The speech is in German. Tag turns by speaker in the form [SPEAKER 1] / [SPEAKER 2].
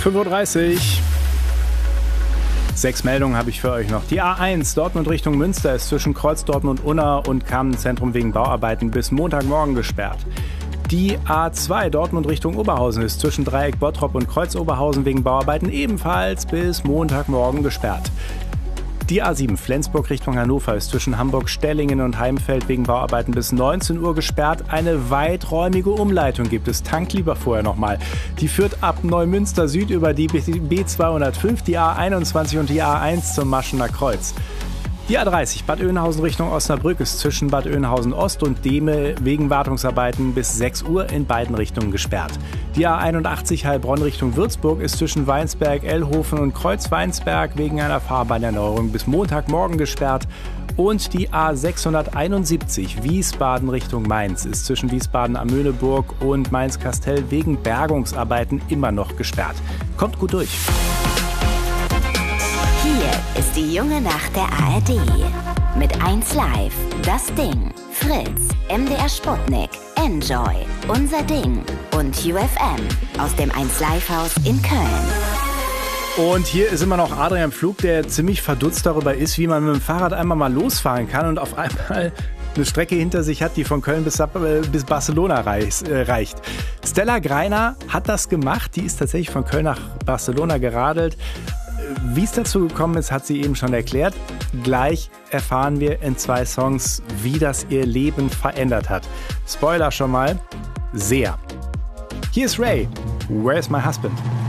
[SPEAKER 1] 5:30 Uhr. 6 Meldungen habe ich für euch noch. Die A1 Dortmund Richtung Münster ist zwischen Kreuz Dortmund-Unna und Kamenz-Zentrum wegen Bauarbeiten bis Montagmorgen gesperrt. Die A2 Dortmund Richtung Oberhausen ist zwischen Dreieck Bottrop und Kreuz Oberhausen wegen Bauarbeiten ebenfalls bis Montagmorgen gesperrt. Die A7 Flensburg Richtung Hannover ist zwischen Hamburg-Stellingen und Heimfeld wegen Bauarbeiten bis 19 Uhr gesperrt. Eine weiträumige Umleitung gibt es. Tankt lieber vorher nochmal. Die führt ab Neumünster Süd über die B205, die A21 und die A1 zum Maschener Kreuz. Die A30 Bad Oeynhausen Richtung Osnabrück ist zwischen Bad Oeynhausen Ost und Dehme wegen Wartungsarbeiten bis 6 Uhr in beiden Richtungen gesperrt. Die A81 Heilbronn Richtung Würzburg ist zwischen Weinsberg, Ellhofen und Kreuz-Weinsberg wegen einer Fahrbahnerneuerung bis Montagmorgen gesperrt. Und die A671 Wiesbaden Richtung Mainz ist zwischen Wiesbaden am Möhneburg und Mainz-Kastell wegen Bergungsarbeiten immer noch gesperrt. Kommt gut durch.
[SPEAKER 2] Hier ist die junge Nacht der ARD. Mit 1 Live, Das Ding, Fritz, MDR Sputnik, Enjoy, Unser Ding und UFM aus dem 1 Live Haus in Köln.
[SPEAKER 1] Und hier ist immer noch Adrian Pflug, der ziemlich verdutzt darüber ist, wie man mit dem Fahrrad einmal mal losfahren kann und auf einmal eine Strecke hinter sich hat, die von Köln bis Barcelona reicht. Stella Greiner hat das gemacht, die ist tatsächlich von Köln nach Barcelona geradelt. Wie es dazu gekommen ist, hat sie eben schon erklärt. Gleich erfahren wir in 2 Songs, wie das ihr Leben verändert hat. Spoiler schon mal, sehr. Hier ist Ray, Where's My Husband?